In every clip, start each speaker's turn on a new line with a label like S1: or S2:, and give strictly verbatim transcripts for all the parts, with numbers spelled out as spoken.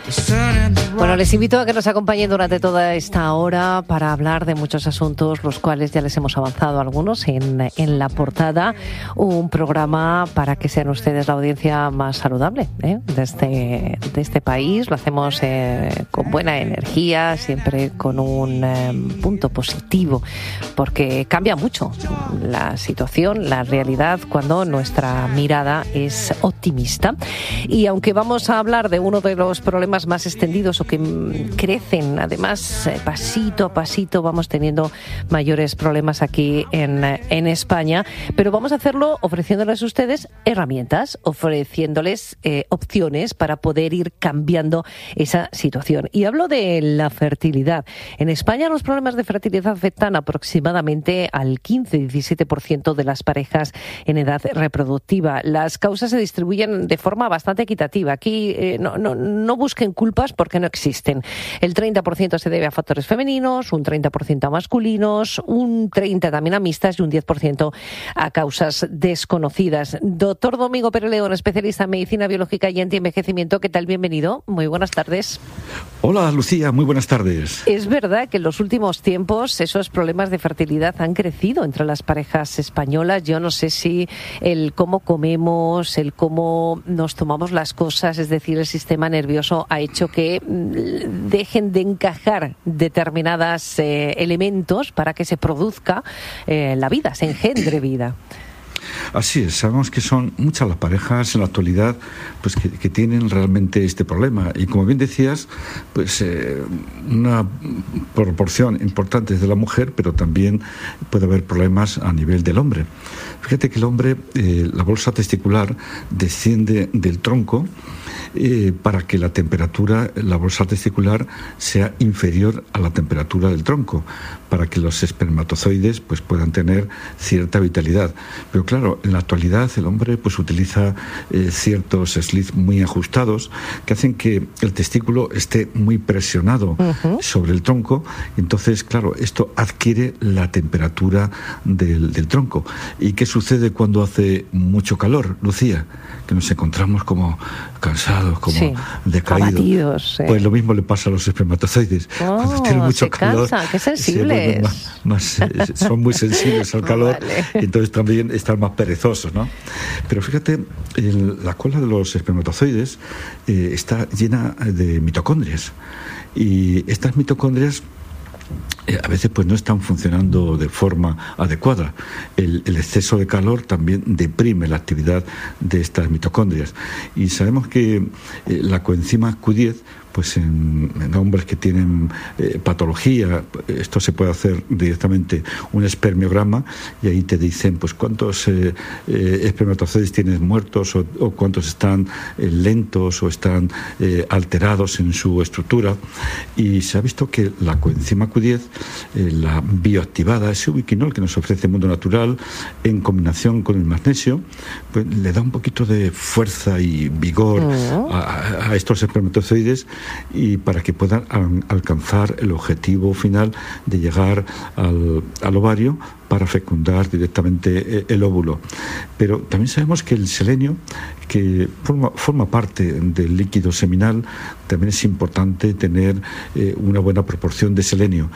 S1: Bueno, les invito a que nos acompañen durante toda esta hora para hablar de muchos asuntos, los cuales ya les hemos avanzado algunos en, en la portada. Un programa para que sean ustedes la audiencia más saludable ¿eh? de, este, de este país. Lo hacemos eh, con buena energía, siempre con un eh, punto positivo, porque cambia mucho la situación, la realidad, cuando nuestra mirada es optimista. Y aunque vamos a hablar de uno de los problemas más extendidos o que crecen, además, pasito a pasito vamos teniendo mayores problemas aquí en, en España, pero vamos a hacerlo ofreciéndoles a ustedes herramientas, ofreciéndoles eh, opciones para poder ir cambiando esa situación. Y hablo de la fertilidad. En España los problemas de fertilidad afectan aproximadamente al quince a diecisiete por ciento de las parejas en edad reproductiva. Las causas se distribuyen de forma bastante equitativa. Aquí eh, no, no, no busquen culpas porque no existen. El treinta por ciento se debe a factores femeninos, un treinta por ciento a masculinos, un treinta por ciento también a mixtas y un diez por ciento a causas desconocidas. Doctor Domingo Pérez León, especialista en medicina biológica y antienvejecimiento, ¿qué tal? Bienvenido. Muy buenas tardes.
S2: Hola, Lucía, muy buenas tardes.
S1: Es verdad que en los últimos tiempos esos problemas de fertilidad han crecido entre las parejas españolas. Yo no sé si el cómo comemos, el cómo nos tomamos las cosas, es decir, el sistema nervioso ha hecho que dejen de encajar determinados eh, elementos para que se produzca eh, la vida, se engendre vida.
S2: Así es, sabemos que son muchas las parejas en la actualidad pues que, que tienen realmente este problema y, como bien decías, pues eh, una proporción importante es de la mujer, pero también puede haber problemas a nivel del hombre. Fíjate que el hombre, eh, la bolsa testicular desciende del tronco eh, para que la temperatura, la bolsa testicular, sea inferior a la temperatura del tronco, para que los espermatozoides pues puedan tener cierta vitalidad. Pero claro, en la actualidad el hombre pues utiliza eh, ciertos slits muy ajustados que hacen que el testículo esté muy presionado uh-huh. sobre el tronco. Entonces, claro, esto adquiere la temperatura del, del tronco. ¿Y qué sucede cuando hace mucho calor, Lucía? Que nos encontramos como cansados, como sí, decaídos.
S1: Abatidos, sí.
S2: Pues lo mismo le pasa a los espermatozoides.
S1: Oh,
S2: cuando tienen mucho
S1: se
S2: calor,
S1: cansan, qué sensibles.
S2: Más, más, eh, son muy sensibles al calor, vale. Y entonces también están más perezosos, ¿no? Pero fíjate, el, la cola de los espermatozoides eh, está llena de mitocondrias, y estas mitocondrias Eh, a veces pues no están funcionando de forma adecuada. El, el exceso de calor también deprime la actividad de estas mitocondrias. Y sabemos que eh, la coenzima Q diez, pues en, en hombres que tienen eh, patología, esto se puede hacer directamente un espermiograma y ahí te dicen pues cuántos eh, eh, espermatozoides tienes muertos o, o cuántos están eh, lentos o están eh, alterados en su estructura. Y se ha visto que la coenzima Q diez, eh, la bioactivada, ese ubiquinol que nos ofrece el mundo natural en combinación con el magnesio, pues le da un poquito de fuerza y vigor uh-huh. a, a estos espermatozoides, y para que puedan al, alcanzar el objetivo final de llegar al, al ovario para fecundar directamente el óvulo. Pero también sabemos que el selenio, que forma, forma parte del líquido seminal, también es importante tener eh, una buena proporción de selenio.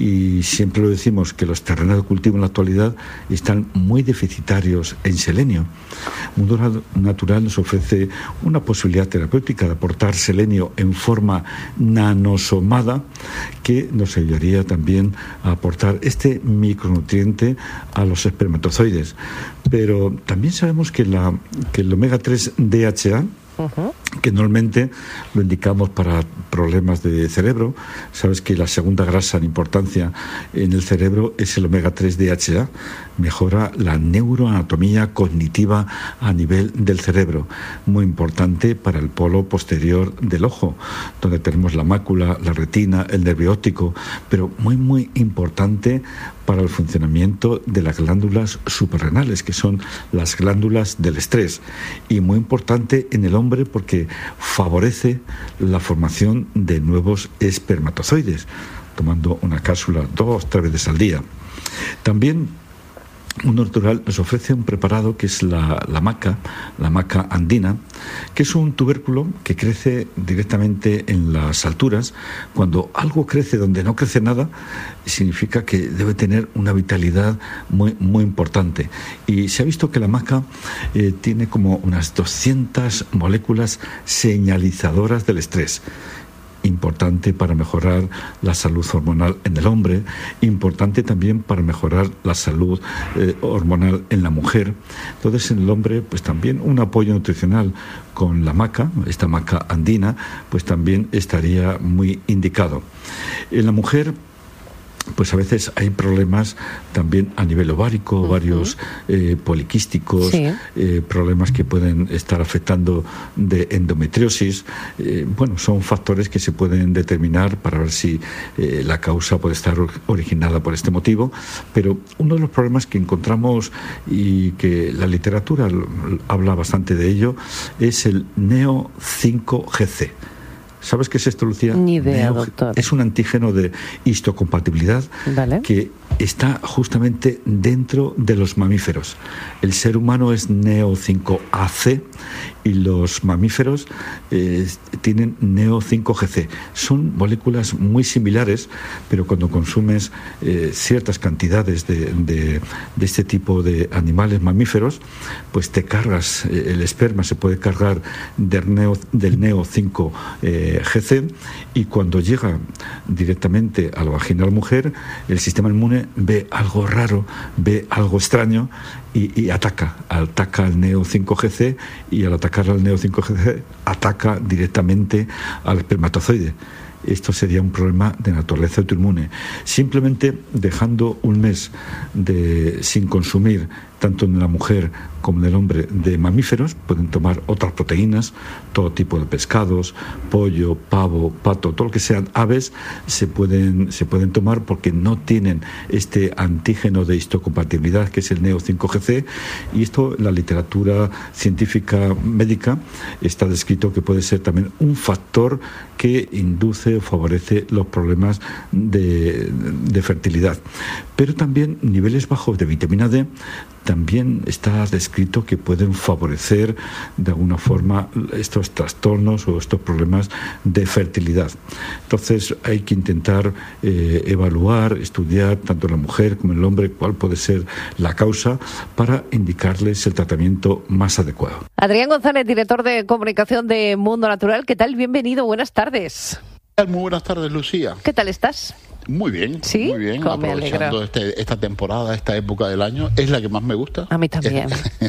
S2: Y siempre lo decimos que los terrenos de cultivo en la actualidad están muy deficitarios en selenio. El mundo natural nos ofrece una posibilidad terapéutica de aportar selenio en forma nanosomada, que nos ayudaría también a aportar este micronutriente a los espermatozoides. Pero también sabemos que, la, que el omega tres D H A, uh-huh. que normalmente lo indicamos para problemas de cerebro, sabes que la segunda grasa en importancia en el cerebro es el omega tres D H A, mejora la neuroanatomía cognitiva a nivel del cerebro, muy importante para el polo posterior del ojo, donde tenemos la mácula, la retina, el nervio óptico, pero muy muy importante para el funcionamiento de las glándulas suprarrenales, que son las glándulas del estrés, y muy importante en el hombre porque favorece la formación de nuevos espermatozoides, tomando una cápsula dos, tres veces al día. También Mundo Natural nos ofrece un preparado que es la, la maca, la maca andina, que es un tubérculo que crece directamente en las alturas. Cuando algo crece donde no crece nada, significa que debe tener una vitalidad muy, muy importante. Y se ha visto que la maca eh, tiene como unas doscientas moléculas señalizadoras del estrés. Importante para mejorar la salud hormonal en el hombre, importante también para mejorar la salud eh, hormonal en la mujer. Entonces, en el hombre, pues también un apoyo nutricional con la maca, esta maca andina, pues también estaría muy indicado. En la mujer, pues a veces hay problemas también a nivel ovárico, ovarios uh-huh. eh, poliquísticos, sí. eh, problemas que pueden estar afectando de endometriosis. Eh, bueno, son factores que se pueden determinar para ver si eh, la causa puede estar originada por este motivo, pero uno de los problemas que encontramos y que la literatura habla bastante de ello es el Neo cinco G C. ¿Sabes qué es esto, Lucía?
S1: Ni idea,
S2: Neo,
S1: doctor.
S2: Es un antígeno de histocompatibilidad
S1: vale.
S2: que está justamente dentro de los mamíferos. El ser humano es Neo cinco A C y los mamíferos eh, tienen Neo cinco G C. Son moléculas muy similares, pero cuando consumes eh, ciertas cantidades de, de, de este tipo de animales mamíferos, pues te cargas, eh, el esperma se puede cargar del Neo, del Neo cinco eh, G C, y cuando llega directamente a la vagina de la mujer, el sistema inmune ve algo raro, ve algo extraño y, y ataca, ataca al Neo cinco G C, y al atacar al Neo cinco G C ataca directamente al espermatozoide. Esto sería un problema de naturaleza autoinmune. Simplemente dejando un mes de, sin consumir, tanto en la mujer como en el hombre, de mamíferos, pueden tomar otras proteínas, todo tipo de pescados, pollo, pavo, pato, todo lo que sean aves, se pueden, se pueden tomar porque no tienen este antígeno de histocompatibilidad que es el Neo cinco G C, y esto en la literatura científica médica está descrito que puede ser también un factor que induce o favorece los problemas de, de fertilidad. Pero también niveles bajos de vitamina D también está descrito que pueden favorecer de alguna forma estos trastornos o estos problemas de fertilidad. Entonces hay que intentar eh, evaluar, estudiar tanto en la mujer como en el hombre cuál puede ser la causa para indicarles el tratamiento más adecuado.
S1: Adrián González, director de comunicación de Mundo Natural, ¿qué tal? Bienvenido, buenas tardes.
S3: Muy buenas tardes, Lucía.
S1: ¿Qué tal estás?
S3: Muy bien,
S1: ¿Sí?
S3: muy bien,
S1: ¿Cómo
S3: aprovechando este, esta temporada, esta época del año, es la que más me gusta.
S1: A mí también.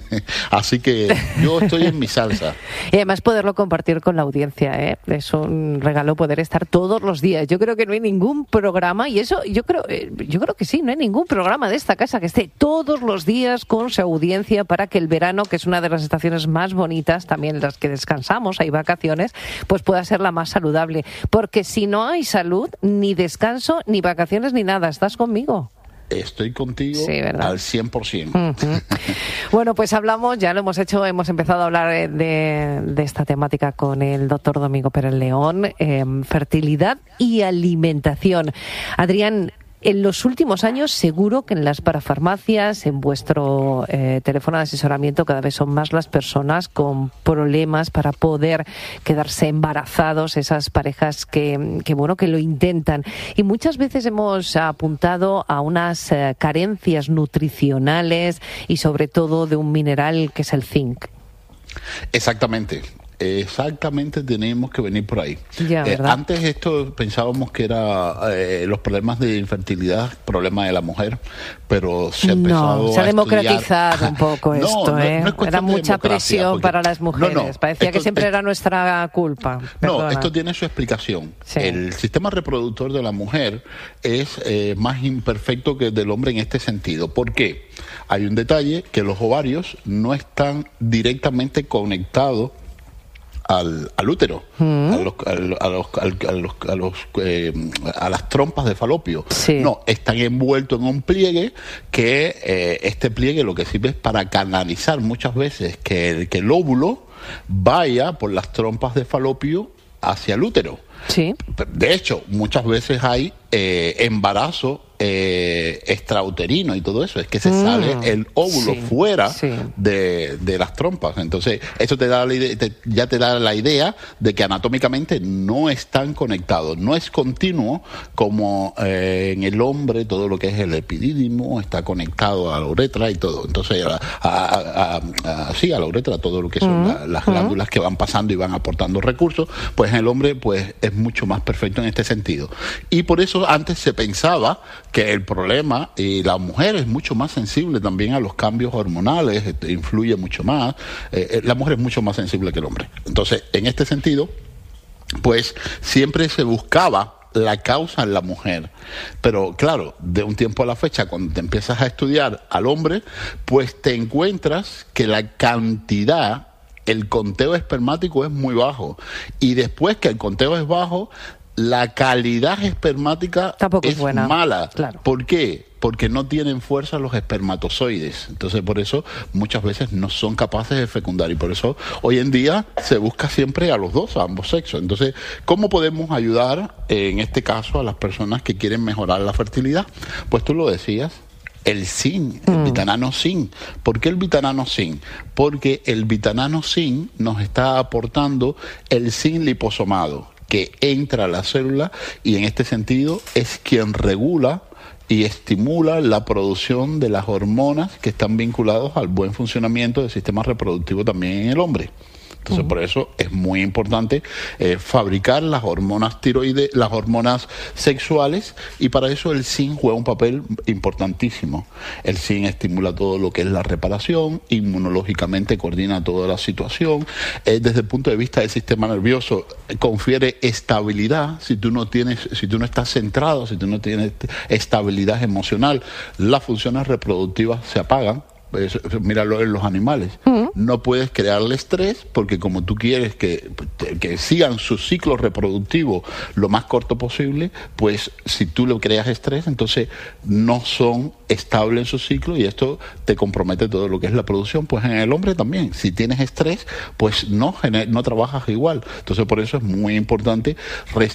S3: Así que yo estoy en mi salsa.
S1: Y además poderlo compartir con la audiencia, ¿eh? Es un regalo poder estar todos los días. Yo creo que no hay ningún programa, y eso yo creo, yo creo que sí, no hay ningún programa de esta casa que esté todos los días con su audiencia para que el verano, que es una de las estaciones más bonitas, también en las que descansamos, hay vacaciones, pues pueda ser la más saludable. Porque si no hay salud, ni descanso, ni vacaciones, ni nada. ¿Estás conmigo?
S3: Estoy contigo
S1: sí,
S3: al cien por ciento.
S1: Uh-huh. Bueno, pues hablamos, ya lo hemos hecho, hemos empezado a hablar de, de esta temática con el doctor Domingo Pérez León, eh, fertilidad y alimentación. Adrián, en los últimos años, seguro que en las parafarmacias, en vuestro eh, teléfono de asesoramiento, cada vez son más las personas con problemas para poder quedarse embarazados, esas parejas que, que bueno, que lo intentan. Y muchas veces hemos apuntado a unas eh, carencias nutricionales y sobre todo de un mineral que es el zinc.
S3: Exactamente. Exactamente, tenemos que venir por ahí.
S1: Ya,
S3: eh, antes esto pensábamos que era eh, los problemas de infertilidad, problema de la mujer, pero se ha empezado
S1: no, se ha
S3: a
S1: democratizado
S3: estudiar.
S1: un poco
S3: no,
S1: esto,
S3: no,
S1: ¿eh?
S3: No es
S1: era mucha presión
S3: porque...
S1: para las mujeres.
S3: No, no,
S1: Parecía
S3: esto,
S1: que siempre
S3: esto...
S1: era nuestra culpa. Perdona.
S3: No, esto tiene su explicación.
S1: Sí.
S3: El sistema reproductor de la mujer es eh, más imperfecto que el del hombre en este sentido. ¿Por qué? Hay un detalle, que los ovarios no están directamente conectados Al, al útero, mm. a, los, a, los, a, los, a, los, a, los, eh, a las trompas de falopio.
S1: Sí.
S3: No, están envueltos en un pliegue que eh, este pliegue lo que sirve es para canalizar muchas veces que el, que el óvulo vaya por las trompas de falopio hacia el útero.
S1: Sí.
S3: De hecho, muchas veces hay eh, embarazo eh, extrauterino y todo eso, es que se mm, sale el óvulo sí, fuera sí. De, de las trompas. Entonces, eso te da la idea, te, ya te da la idea de que anatómicamente no están conectados, no es continuo como eh, en el hombre todo lo que es el epidídimo está conectado a la uretra y todo. Entonces, a, a, a, a, a, sí, a la uretra, todo lo que son mm, la, las mm. glándulas que van pasando y van aportando recursos, pues en el hombre pues es mucho más perfecto en este sentido. Y por eso antes se pensaba que el problema, y la mujer es mucho más sensible también a los cambios hormonales, este, influye mucho más, eh, la mujer es mucho más sensible que el hombre. Entonces, en este sentido, pues siempre se buscaba la causa en la mujer. Pero claro, de un tiempo a la fecha, cuando te empiezas a estudiar al hombre, pues te encuentras que la cantidad, el conteo espermático es muy bajo. Y después que el conteo es bajo, la calidad espermática
S1: tampoco es,
S3: es
S1: buena.
S3: mala.
S1: Claro.
S3: ¿Por qué? Porque no tienen fuerza los espermatozoides. Entonces, por eso muchas veces no son capaces de fecundar. Y por eso hoy en día se busca siempre a los dos, a ambos sexos. Entonces, ¿cómo podemos ayudar en este caso a las personas que quieren mejorar la fertilidad? Pues tú lo decías, el zinc, el mm. vitanano zinc. ¿Por qué el vitanano zinc? Porque el vitanano zinc nos está aportando el zinc liposomado, que entra a la célula y en este sentido es quien regula y estimula la producción de las hormonas que están vinculadas al buen funcionamiento del sistema reproductivo también en el hombre. Entonces, uh-huh. por eso es muy importante eh, fabricar las hormonas tiroides, las hormonas sexuales, y para eso el zinc juega un papel importantísimo. El zinc estimula todo lo que es la reparación, inmunológicamente coordina toda la situación, eh, desde el punto de vista del sistema nervioso confiere estabilidad. Si tú no tienes, si tú no estás centrado, si tú no tienes estabilidad emocional, las funciones reproductivas se apagan. Míralo en los animales. Uh-huh. No puedes crearle estrés porque como tú quieres que, que sigan su ciclo reproductivo lo más corto posible, pues si tú le creas estrés, entonces no son estables en su ciclo y esto te compromete todo lo que es la producción. Pues en el hombre también, si tienes estrés, pues no, no trabajas igual. Entonces por eso es muy importante